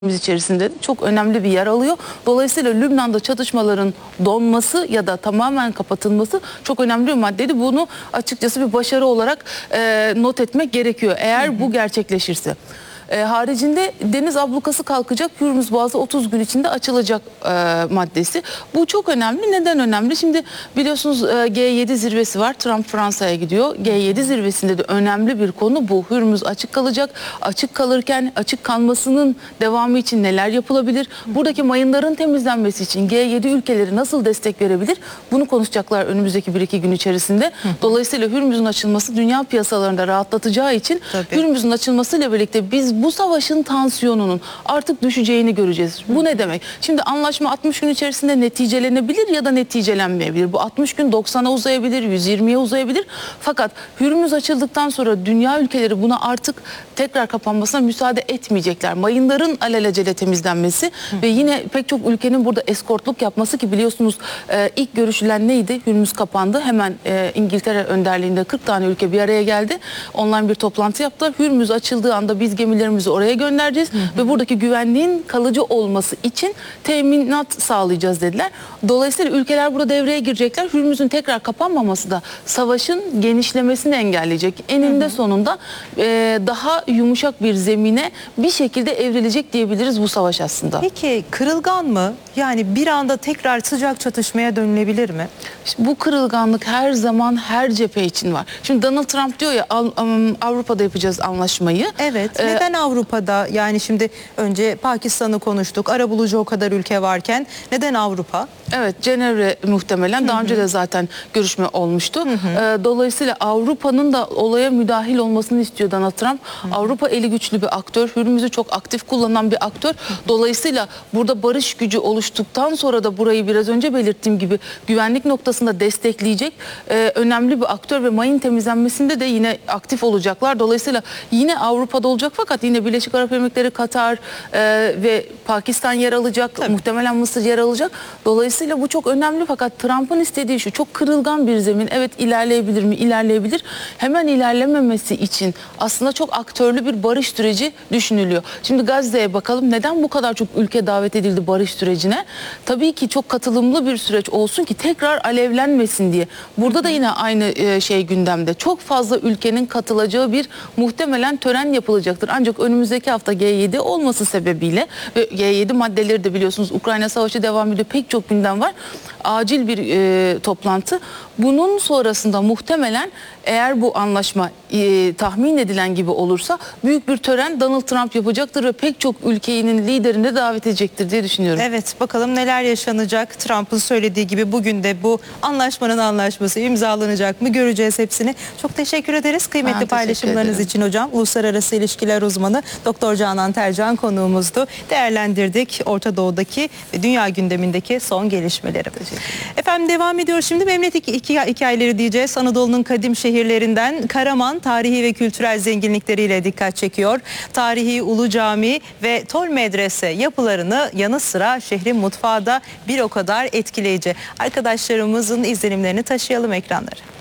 içerisinde çok önemli bir yer alıyor. Dolayısıyla Lübnan'da çatışmaların donması ya da tamamen kapatılması çok önemli bir maddeydi. Bunu açıkçası bir başarı olarak not etmek gerekiyor eğer bu gerçekleşirse. Haricinde deniz ablukası kalkacak, Hürmüz Boğazı 30 gün içinde açılacak maddesi. Bu çok önemli. Neden önemli? Şimdi biliyorsunuz G7 zirvesi var. Trump Fransa'ya gidiyor. G7 zirvesinde de önemli bir konu bu. Hürmüz açık kalacak. Açık kalırken açık kalmasının devamı için neler yapılabilir? Buradaki mayınların temizlenmesi için G7 ülkeleri nasıl destek verebilir? Bunu konuşacaklar önümüzdeki 1-2 gün içerisinde. Dolayısıyla Hürmüz'ün açılması dünya piyasalarında rahatlatacağı için Hürmüz'ün açılmasıyla birlikte biz bu savaşın tansiyonunun artık düşeceğini göreceğiz. Bu ne demek? Şimdi anlaşma 60 gün içerisinde neticelenebilir ya da neticelenmeyebilir. Bu 60 gün 90'a uzayabilir, 120'ye uzayabilir. Fakat Hürmüz açıldıktan sonra dünya ülkeleri buna artık tekrar kapanmasına müsaade etmeyecekler. Mayınların alelacele temizlenmesi ve yine pek çok ülkenin burada eskortluk yapması ki biliyorsunuz ilk görüşülen neydi? Hürmüz kapandı. Hemen İngiltere önderliğinde 40 tane ülke bir araya geldi. Online bir toplantı yaptılar. Hürmüz açıldığı anda biz gemilerimizi oraya göndereceğiz ve buradaki güvenliğin kalıcı olması için teminat sağlayacağız dediler. Dolayısıyla ülkeler burada devreye girecekler. Hürmüz'ün tekrar kapanmaması da savaşın genişlemesini engelleyecek. Eninde sonunda daha yumuşak bir zemine bir şekilde evrilecek diyebiliriz bu savaş aslında. Peki kırılgan mı? Yani bir anda tekrar sıcak çatışmaya dönülebilir mi? İşte bu kırılganlık her zaman her cephe için var. Şimdi Donald Trump diyor ya Avrupa'da yapacağız anlaşmayı. Evet. Neden Avrupa'da? Yani şimdi önce Pakistan'ı konuştuk. Arabulucu o kadar ülke varken neden Avrupa? Evet, Cenevre muhtemelen daha önce de zaten görüşme olmuştu. Dolayısıyla Avrupa'nın da olaya müdahil olmasını istiyor Donald Trump. Avrupa eli güçlü bir aktör. Hürmüz'ü çok aktif kullanan bir aktör. Dolayısıyla burada barış gücü oluştuktan sonra da burayı biraz önce belirttiğim gibi güvenlik noktasında destekleyecek önemli bir aktör ve mayın temizlenmesinde de yine aktif olacaklar. Dolayısıyla yine Avrupa'da olacak fakat yine Birleşik Arap Emirlikleri, Katar ve Pakistan yer alacak. Tabii. Muhtemelen Mısır yer alacak. Dolayısıyla bu çok önemli fakat Trump'ın istediği şu, çok kırılgan bir zemin. Evet, ilerleyebilir mi? İlerleyebilir. Hemen ilerlememesi için aslında çok aktörlü bir barış süreci düşünülüyor. Şimdi Gazze'ye bakalım. Neden bu kadar çok ülke davet edildi barış sürecine? Tabii ki çok katılımlı bir süreç olsun ki tekrar alevlenmesin diye. Burada da yine aynı şey gündemde. Çok fazla ülkenin katılacağı bir muhtemelen tören yapılacaktır. Ancak önümüzdeki hafta G7 olması sebebiyle ve G7 maddeleri de biliyorsunuz Ukrayna Savaşı devam ediyor. Pek çok gündem var. Acil bir toplantı. Bunun sonrasında muhtemelen eğer bu anlaşma tahmin edilen gibi olursa büyük bir tören Donald Trump yapacaktır ve pek çok ülkenin liderini de davet edecektir diye düşünüyorum. Evet, bakalım neler yaşanacak. Trump'ın söylediği gibi bugün de bu anlaşması imzalanacak mı göreceğiz hepsini. Çok teşekkür ederiz kıymetli paylaşımlarınız için hocam. Uluslararası İlişkiler uzmanı Doktor Canan Tercan konuğumuzdu. Değerlendirdik Orta Doğu'daki ve dünya gündemindeki son gelişmeleri. Efendim devam ediyor şimdi memleket hikayeleri diyeceğiz. Anadolu'nun kadim şehirlerinden Karaman tarihi ve kültürel zenginlikleriyle dikkat çekiyor. Tarihi Ulu Cami ve Tol Medrese yapılarını yanı sıra şehrin mutfağı da bir o kadar etkileyici. Arkadaşlarımızın izlenimlerini taşıyalım ekranlara.